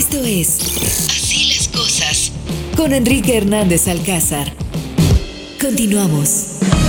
Esto es Así las cosas con Enrique Hernández Alcázar. Continuamos.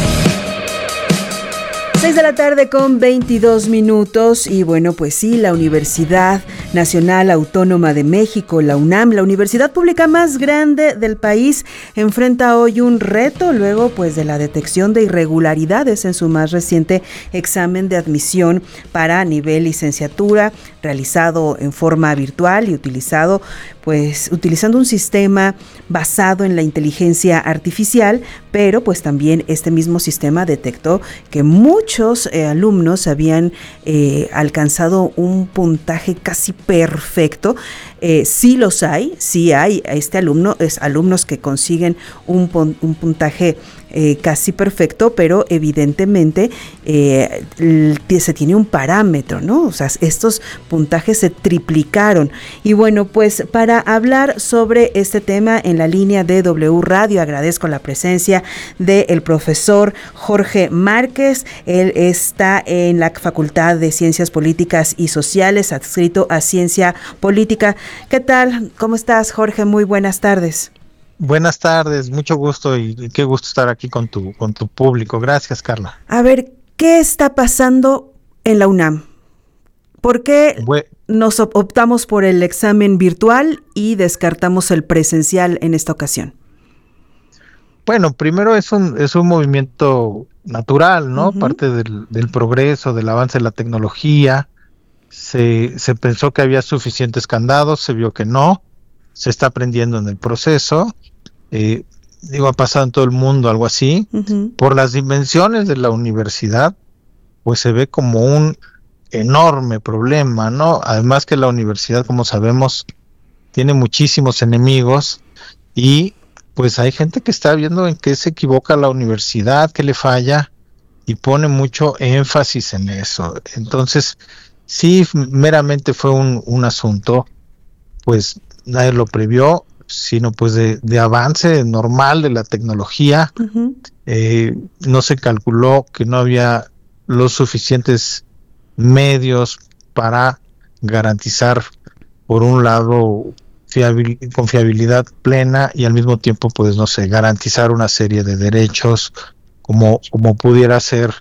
6:22 p.m. y bueno, pues sí, la Universidad Nacional Autónoma de México, la UNAM, la universidad pública más grande del país, enfrenta hoy un reto luego pues de la detección de irregularidades en su más reciente examen de admisión para nivel licenciatura, realizado en forma virtual y utilizando un sistema basado en la inteligencia artificial, pero pues también este mismo sistema detectó que muchos alumnos habían alcanzado un puntaje casi perfecto. Sí los hay, sí hay alumnos que consiguen un puntaje casi perfecto, pero evidentemente se tiene un parámetro, ¿no? O sea, estos puntajes se triplicaron. Y bueno, pues para hablar sobre este tema en la línea de W Radio, agradezco la presencia del profesor Jorge Márquez. Él está en la Facultad de Ciencias Políticas y Sociales, adscrito a Ciencia Política. ¿Qué tal? ¿Cómo estás, Jorge? Muy buenas tardes. Buenas tardes, mucho gusto y qué gusto estar aquí con tu público. Gracias, Carla. A ver, ¿qué está pasando en la UNAM? ¿Por qué nos optamos por el examen virtual y descartamos el presencial en esta ocasión? Bueno, primero es un movimiento natural, ¿no? Parte del progreso, del avance de la tecnología. Se pensó que había suficientes candados, se vio que no. Se está aprendiendo en el proceso. Ha pasado en todo el mundo algo así. Por las dimensiones de la universidad, pues se ve como un enorme problema, ¿no? Además que la universidad, como sabemos, tiene muchísimos enemigos y pues hay gente que está viendo en qué se equivoca la universidad, qué le falla y pone mucho énfasis en eso. Entonces, sí, meramente fue un asunto, pues nadie lo previó, sino pues de avance normal de la tecnología. No se calculó que no había los suficientes medios para garantizar, por un lado, confiabilidad plena y al mismo tiempo, pues no sé, garantizar una serie de derechos como pudiera ser,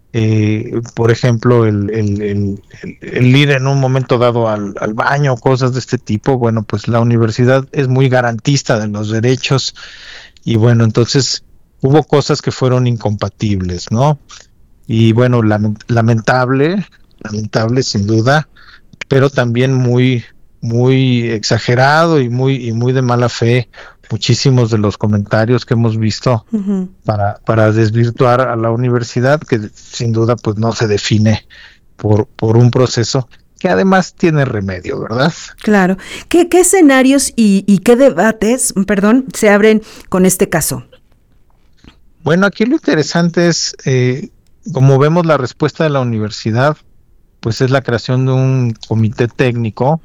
por ejemplo, el ir en un momento dado al baño, cosas de este tipo. Bueno, pues la universidad es muy garantista de los derechos y bueno, entonces hubo cosas que fueron incompatibles, ¿no? Y bueno, lamentable sin duda, pero también muy exagerado y muy de mala fe muchísimos de los comentarios que hemos visto para desvirtuar a la universidad, que sin duda pues no se define por un proceso que además tiene remedio, ¿verdad? Claro. ¿Qué escenarios y qué debates, se abren con este caso? Bueno, aquí lo interesante es, como vemos, la respuesta de la universidad, pues es la creación de un comité técnico.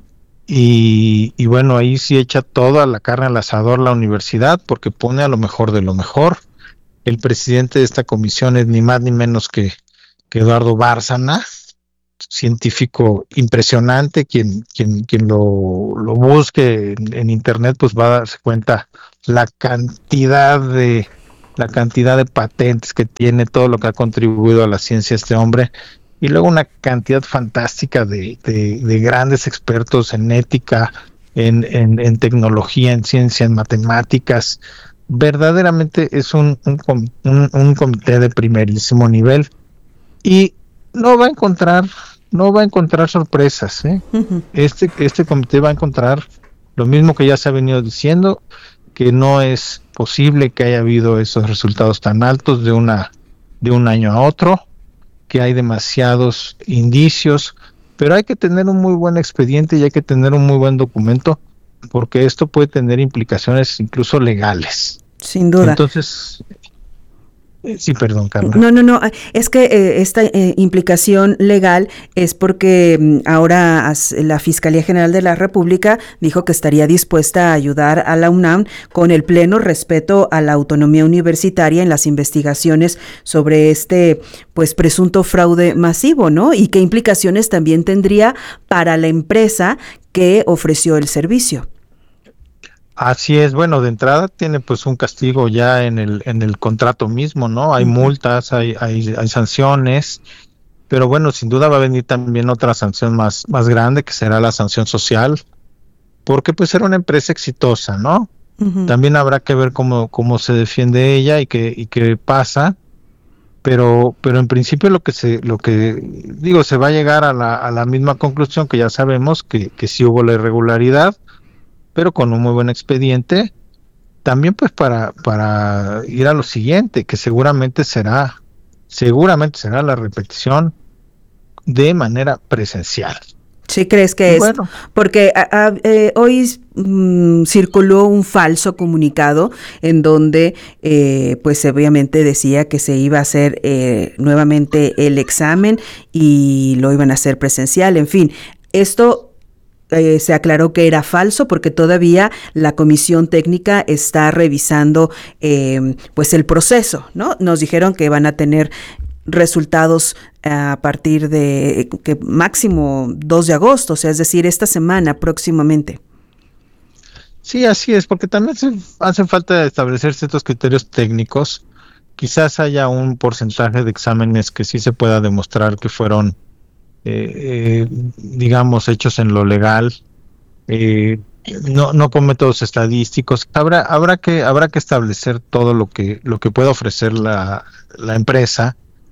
Y bueno, ahí sí echa toda la carne al asador la universidad, porque pone a lo mejor de lo mejor. El presidente de esta comisión es ni más ni menos que Eduardo Bárcena, científico impresionante. Quien lo busque en internet, pues va a darse cuenta la cantidad de patentes que tiene, todo lo que ha contribuido a la ciencia este hombre. Y luego una cantidad fantástica de grandes expertos en ética, en tecnología, en ciencia, en matemáticas. Verdaderamente es un comité de primerísimo nivel y no va a encontrar sorpresas, ¿eh? Este comité va a encontrar lo mismo que ya se ha venido diciendo, que no es posible que haya habido esos resultados tan altos de un año a otro, que hay demasiados indicios, pero hay que tener un muy buen expediente y hay que tener un muy buen documento, porque esto puede tener implicaciones incluso legales. Sin duda. Entonces, sí, perdón, Carla. No, es que esta implicación legal es porque ahora la Fiscalía General de la República dijo que estaría dispuesta a ayudar a la UNAM con el pleno respeto a la autonomía universitaria en las investigaciones sobre este pues presunto fraude masivo, ¿no? Y qué implicaciones también tendría para la empresa que ofreció el servicio. Así es, bueno, de entrada tiene pues un castigo ya en el contrato mismo, ¿no? Hay multas, hay sanciones, pero bueno, sin duda va a venir también otra sanción más grande, que será la sanción social, porque pues era una empresa exitosa, ¿no? También habrá que ver cómo se defiende ella y qué pasa, pero en principio lo que digo, se va a llegar a la misma conclusión que ya sabemos, que sí hubo la irregularidad, pero con un muy buen expediente, también pues para ir a lo siguiente, que seguramente será la repetición de manera presencial. ¿Sí crees que es? Bueno, Porque hoy circuló un falso comunicado en donde pues obviamente decía que se iba a hacer nuevamente el examen y lo iban a hacer presencial, en fin, esto se aclaró que era falso porque todavía la comisión técnica está revisando pues el proceso, ¿no? Nos dijeron que van a tener resultados a partir de que máximo 2 de agosto, o sea, es decir, esta semana próximamente. sí, así es, porque también hace falta establecer ciertos criterios técnicos. Quizás haya un porcentaje de exámenes que sí se pueda demostrar que fueron digamos, hechos en lo legal, eh, no con métodos estadísticos. Habrá que establecer todo lo que puede ofrecer la empresa,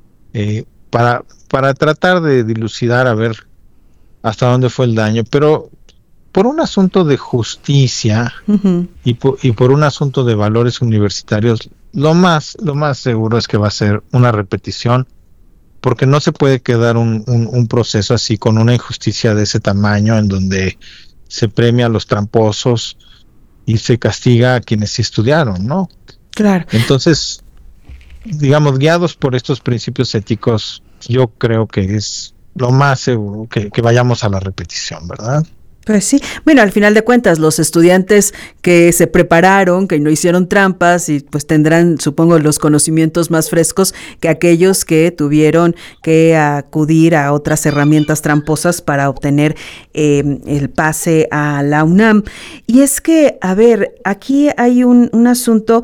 para tratar de dilucidar a ver hasta dónde fue el daño, pero por un asunto de justicia y por un asunto de valores universitarios, lo más seguro es que va a ser una repetición, porque no se puede quedar un proceso así con una injusticia de ese tamaño, en donde se premia a los tramposos y se castiga a quienes sí estudiaron, ¿no? Claro. Entonces, digamos, guiados por estos principios éticos, yo creo que es lo más seguro que vayamos a la repetición, ¿verdad? Pues sí, bueno, al final de cuentas, los estudiantes que se prepararon, que no hicieron trampas y pues tendrán, supongo, los conocimientos más frescos que aquellos que tuvieron que acudir a otras herramientas tramposas para obtener el pase a la UNAM. Y es que, a ver, aquí hay un asunto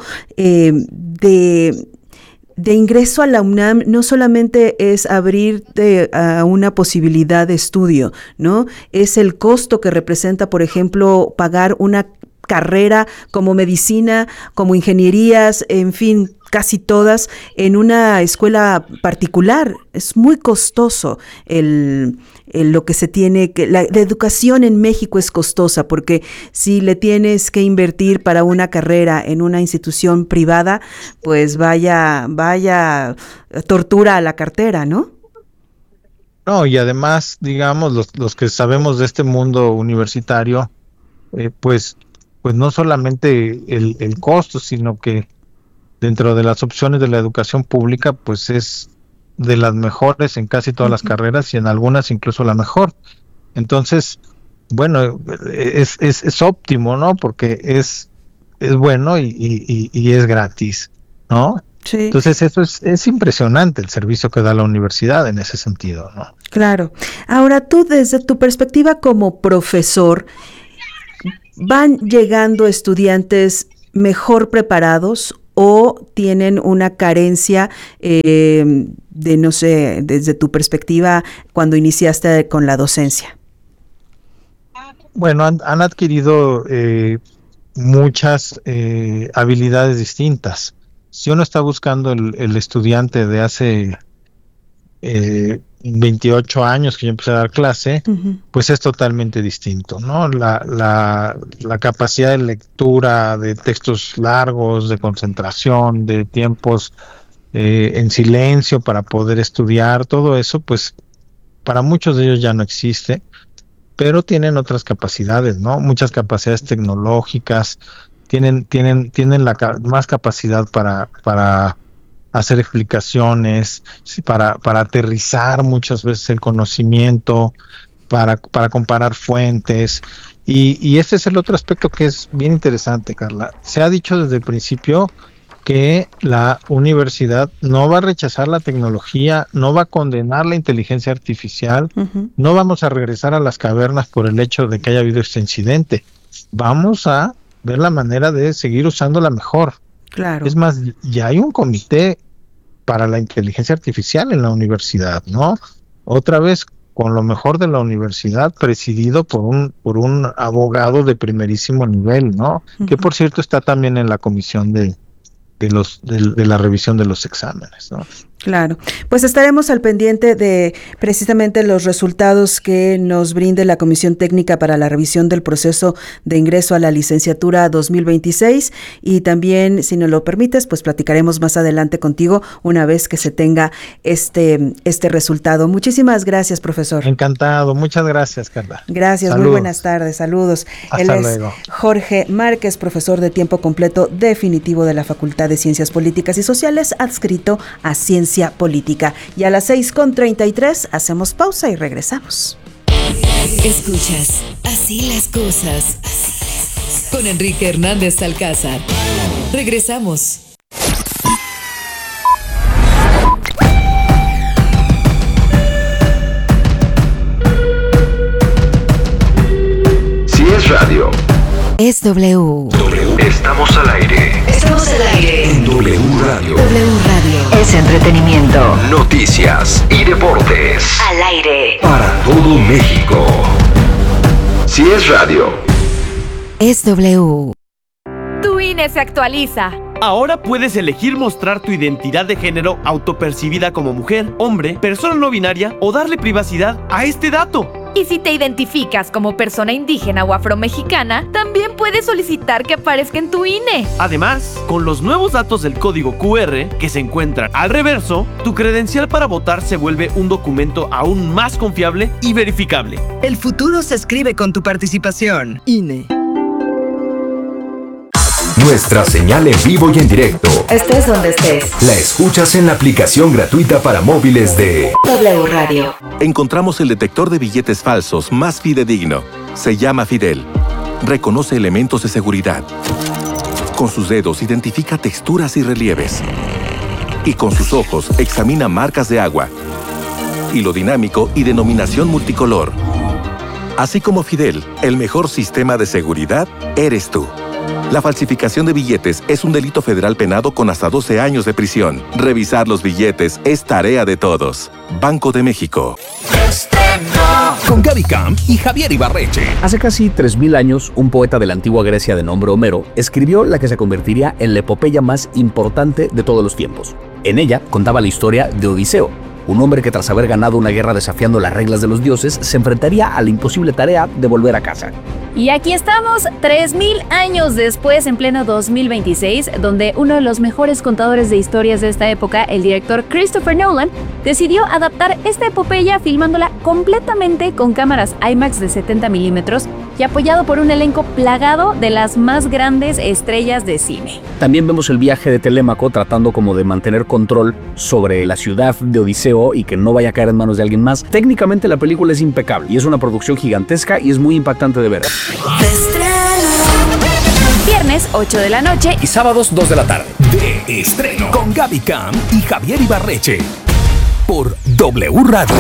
de ingreso a la UNAM. No solamente es abrirte a una posibilidad de estudio, ¿no? Es el costo que representa, por ejemplo, pagar una carrera como medicina, como ingenierías, en fin, casi todas en una escuela particular. Es muy costoso lo que se tiene que... La educación en México es costosa, porque si le tienes que invertir para una carrera en una institución privada, pues vaya tortura a la cartera, ¿no? No, y además, digamos, los que sabemos de este mundo universitario, pues no solamente el costo, sino que dentro de las opciones de la educación pública, pues es de las mejores en casi todas las carreras, y en algunas incluso la mejor. Entonces, bueno, es óptimo, ¿no? Porque es bueno y es gratis, ¿no? Sí. Entonces eso es impresionante el servicio que da la universidad en ese sentido, ¿no? Claro. Ahora tú, desde tu perspectiva como profesor, ¿van llegando estudiantes mejor preparados o tienen una carencia de, no sé, desde tu perspectiva cuando iniciaste con la docencia? Bueno, han adquirido muchas habilidades distintas. Si uno está buscando el estudiante de hace 28 años que yo empecé a dar clase, pues es totalmente distinto, ¿no? La capacidad de lectura de textos largos, de concentración, de tiempos en silencio para poder estudiar, todo eso, pues para muchos de ellos ya no existe, pero tienen otras capacidades, ¿no? Muchas capacidades tecnológicas, tienen más capacidad para hacer explicaciones, sí, para aterrizar muchas veces el conocimiento, para comparar fuentes. Y ese es el otro aspecto que es bien interesante, Carla. Se ha dicho desde el principio que la universidad no va a rechazar la tecnología, no va a condenar la inteligencia artificial, no vamos a regresar a las cavernas por el hecho de que haya habido este incidente. Vamos a ver la manera de seguir usándola mejor. Claro. Es más, ya hay un comité para la inteligencia artificial en la universidad, ¿no? Otra vez con lo mejor de la universidad, presidido por un abogado de primerísimo nivel, ¿no? Que por cierto está también en la comisión de la revisión de los exámenes, ¿no? Claro, pues estaremos al pendiente de precisamente los resultados que nos brinde la Comisión Técnica para la Revisión del Proceso de Ingreso a la Licenciatura 2026 y también, si nos lo permites, pues platicaremos más adelante contigo una vez que se tenga este resultado. Muchísimas gracias, profesor. Encantado, muchas gracias, Carla. Gracias, saludos. Muy buenas tardes, saludos. Hasta Él luego. Es Jorge Márquez, profesor de tiempo completo definitivo de la Facultad de Ciencias Políticas y Sociales, adscrito a Ciencia Política. Y a las 6:33 hacemos pausa y regresamos. Escuchas Así las cosas con Enrique Hernández Alcázar. Regresamos. Si es radio, es W. Estamos al aire. Estamos al aire. En W Radio. W Radio. Es entretenimiento. Noticias y deportes. Al aire. Para todo México. Si es radio, es W. Tu INE se actualiza. Ahora puedes elegir mostrar tu identidad de género autopercibida como mujer, hombre, persona no binaria o darle privacidad a este dato. Y si te identificas como persona indígena o afromexicana, también puedes solicitar que aparezca en tu INE. Además, con los nuevos datos del código QR que se encuentran al reverso, tu credencial para votar se vuelve un documento aún más confiable y verificable. El futuro se escribe con tu participación. INE. nuestra señal en vivo y en directo. Estés donde estés. La escuchas en la aplicación gratuita para móviles de W Radio. Encontramos el detector de billetes falsos más fidedigno. Se llama Fidel. Reconoce elementos de seguridad. Con sus dedos identifica texturas y relieves. Y con sus ojos examina marcas de agua, hilo dinámico y denominación multicolor. Así como Fidel, el mejor sistema de seguridad eres tú. La falsificación de billetes es un delito federal penado con hasta 12 años de prisión. Revisar los billetes es tarea de todos. Banco de México. Con Gaby Camp y Javier Ibarreche. Hace casi 3000 años, un poeta de la antigua Grecia de nombre Homero escribió la que se convertiría en la epopeya más importante de todos los tiempos. En ella contaba la historia de Odiseo, un hombre que tras haber ganado una guerra desafiando las reglas de los dioses, se enfrentaría a la imposible tarea de volver a casa. Y aquí estamos, 3000 años después, en pleno 2026, donde uno de los mejores contadores de historias de esta época, el director Christopher Nolan, decidió adaptar esta epopeya filmándola completamente con cámaras IMAX de 70 milímetros y apoyado por un elenco plagado de las más grandes estrellas de cine. También vemos el viaje de Telémaco tratando como de mantener control sobre la ciudad de Odiseo y que no vaya a caer en manos de alguien más. Técnicamente la película es impecable y es una producción gigantesca y es muy impactante de ver. Viernes 8 de la noche y sábados 2 de la tarde. De estreno con Gaby Camp y Javier Ibarreche por W Radio.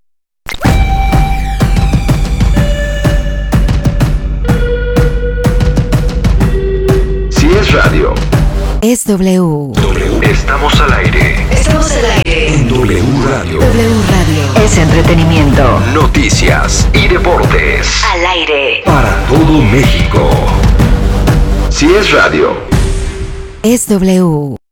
Si es radio, es W. Estamos al aire. Estamos al aire. En W Radio. W Radio. Es entretenimiento. Noticias y deportes. Al aire. Para todo México. Si es radio, es W.